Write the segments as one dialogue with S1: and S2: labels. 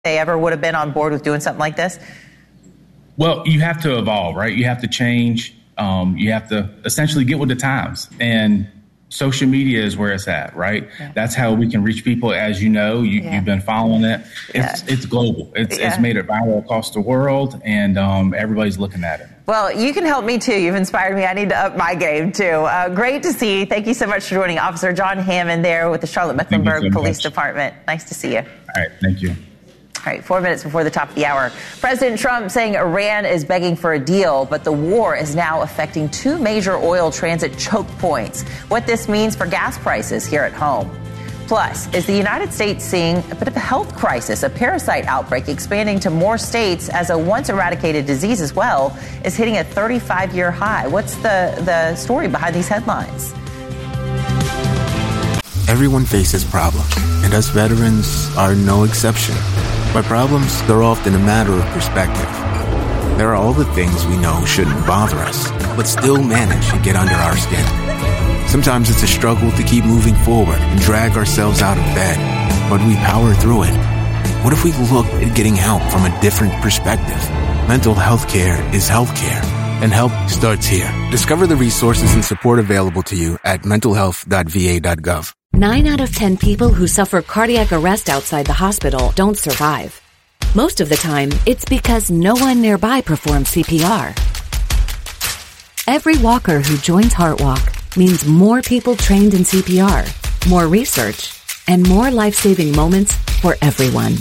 S1: they ever would have been on board with doing something like this?
S2: Well, you have to evolve, right? You have to change. You have to essentially get with the times. And social media is where it's at, right? Yeah. That's how we can reach people. As you know, you've been following it. It's global. It's made it viral across the world, and everybody's looking at it.
S1: Well, you can help me, too. You've inspired me. I need to up my game, too. Great to see you. Thank you so much for joining Officer John Hammond there with the Charlotte-Mecklenburg Police Department. Nice to see you.
S2: All right. Thank you.
S1: All right, 4 minutes before the top of the hour. President Trump saying Iran is begging for a deal, but the war is now affecting 2 major oil transit choke points. What this means for gas prices here at home. Plus, is the United States seeing a bit of a health crisis, a parasite outbreak expanding to more states as a once eradicated disease as well is hitting a 35-year high? What's the story behind these headlines?
S3: Everyone faces problems, and us veterans are no exception. By problems, they're often a matter of perspective. There are all the things we know shouldn't bother us, but still manage to get under our skin. Sometimes it's a struggle to keep moving forward and drag ourselves out of bed, but we power through it. What if we looked at getting help from a different perspective? Mental health care is healthcare, and help starts here. Discover the resources and support available to you at mentalhealth.va.gov.
S4: 9 out of 10 people who suffer cardiac arrest outside the hospital don't survive. Most of the time, it's because no one nearby performs CPR. Every walker who joins HeartWalk means more people trained in CPR, more research, and more life-saving moments for everyone.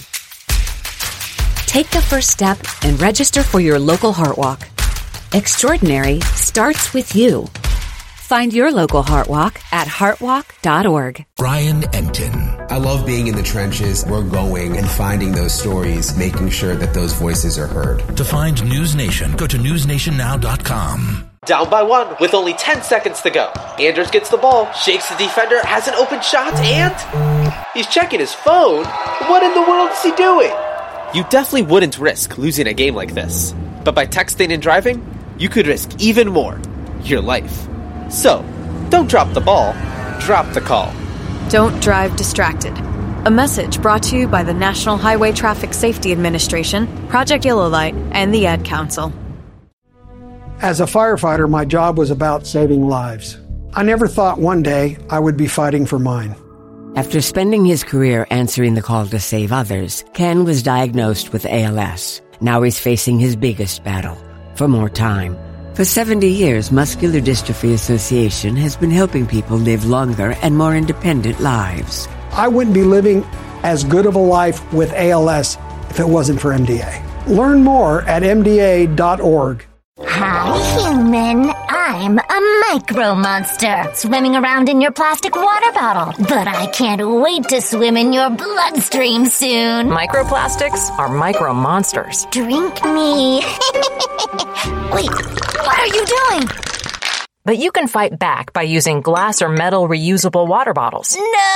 S4: Take the first step and register for your local HeartWalk. Extraordinary starts with you. Find your local HeartWalk at heartwalk.org.
S5: Brian Enton.
S6: I love being in the trenches. We're going and finding those stories, making sure that those voices are heard.
S5: To find News Nation, go to newsnationnow.com.
S7: Down by 1 with only 10 seconds to go. Anders gets the ball, shakes the defender, has an open shot, and he's checking his phone. What in the world is he doing? You definitely wouldn't risk losing a game like this. But by texting and driving, you could risk even more. Your life. So, don't drop the ball, drop the call.
S8: Don't drive distracted. A message brought to you by the National Highway Traffic Safety Administration, Project Yellow Light, and the Ad Council.
S9: As a firefighter, my job was about saving lives. I never thought one day I would be fighting for mine.
S10: After spending his career answering the call to save others, Ken was diagnosed with ALS. Now he's facing his biggest battle, for more time. For 70 years, Muscular Dystrophy Association has been helping people live longer and more independent lives.
S9: I wouldn't be living as good of a life with ALS if it wasn't for MDA. Learn more at MDA.org.
S11: Hi, human. I'm a micro monster swimming around in your plastic water bottle. But I can't wait to swim in your bloodstream soon.
S12: Microplastics are micro monsters.
S11: Drink me. Wait, what are you doing?
S12: But you can fight back by using glass or metal reusable water bottles.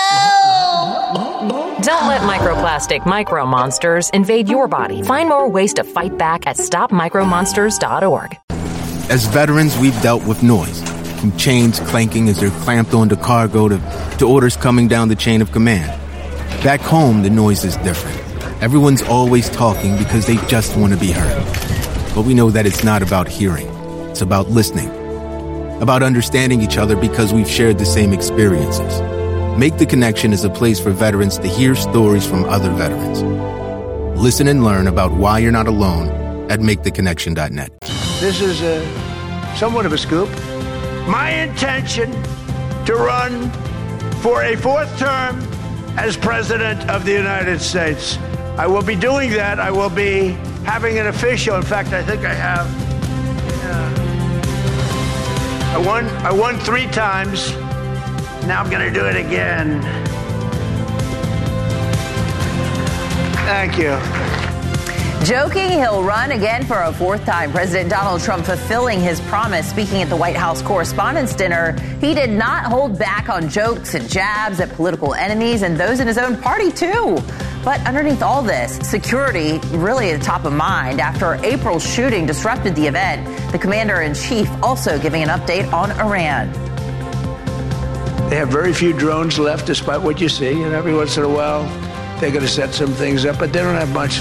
S11: No!
S12: Don't let microplastic micro monsters invade your body. Find more ways to fight back at stopmicromonsters.org.
S3: As veterans, we've dealt with noise, from chains clanking as they're clamped onto cargo to orders coming down the chain of command. Back home, the noise is different. Everyone's always talking because they just want to be heard. But we know that it's not about hearing. It's about listening. About understanding each other because we've shared the same experiences. Make the Connection is a place for veterans to hear stories from other veterans. Listen and learn about why you're not alone at maketheconnection.net.
S13: This is somewhat of a scoop. My intention to run for a 4th term as President of the United States. I will be doing that. I will be having an official. In fact, I think I have. I won 3 times. Now I'm going to do it again. Thank you.
S1: Joking he'll run again for a 4th time. President Donald Trump fulfilling his promise. Speaking at the White House Correspondents' Dinner, he did not hold back on jokes and jabs at political enemies and those in his own party, too. But underneath all this, security really at the top of mind. After April's shooting disrupted the event, the commander-in-chief also giving an update on Iran.
S13: They have very few drones left, despite what you see. And every once in a while, they're going to set some things up, but they don't have much